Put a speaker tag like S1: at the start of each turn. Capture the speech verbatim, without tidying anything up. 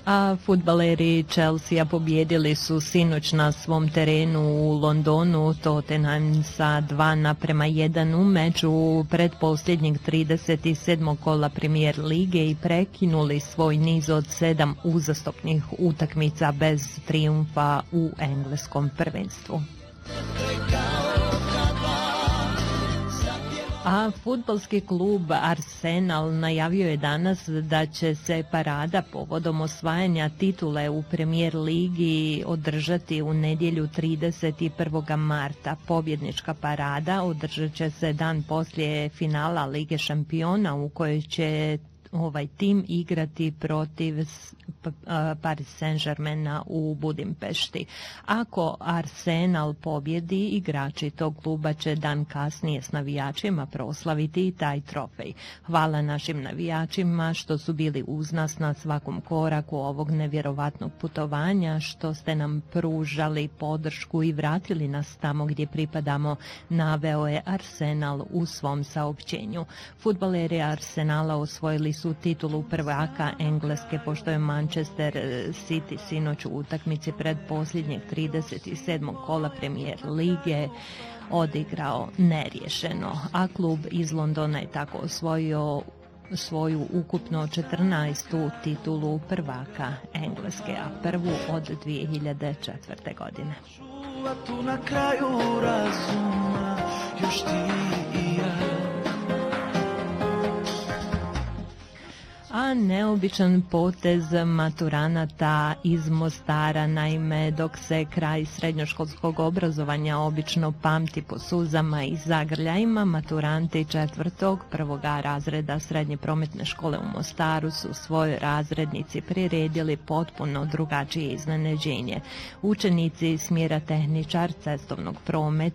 S1: A fudbaleri Chelsea pobijedili su sinoć na svom terenu u Londonu Tottenham sa dva naprema jedan u meču predposljednjeg trideset sedmog kola Premier lige i prekinuli svoj niz od sedam uzastopnih utakmica bez trijumfa u engleskom prvenstvu. A fudbalski klub Arsenal najavio je danas da će se parada povodom osvajanja titule u Premier ligi održati u nedjelju trideset prvog marta. Pobjednička parada održat će se dan poslije finala Lige šampiona u kojoj će ovaj tim igrati protiv Paris Saint-Germaina u Budimpešti. Ako Arsenal pobjedi, igrači tog kluba će dan kasnije s navijačima proslaviti i taj trofej. Hvala našim navijačima što su bili uz nas na svakom koraku ovog nevjerovatnog putovanja, što ste nam pružali podršku i vratili nas tamo gdje pripadamo, naveo je Arsenal u svom saopćenju. Fudbaleri Arsenala osvojili su titulu prvaka Engleske, pošto je Manchester City sinoć u utakmici pred posljednjeg trideset sedmog kola Premier lige odigrao neriješeno, a klub iz Londona je tako osvojio svoju ukupno četrnaestu titulu prvaka Engleske, a prvu od dvije hiljade četvrte. godine.
S2: Tu na kraju razuma još ti i ja.
S1: A neobičan potez maturanata iz Mostara, naime dok se kraj srednjoškolskog obrazovanja obično pamti po suzama i zagrljajima, maturanti četvrtog prvoga razreda srednje prometne škole u Mostaru su svojoj razrednici priredili potpuno drugačije iznenađenje. Učenici smjera tehničar cestovnog prometa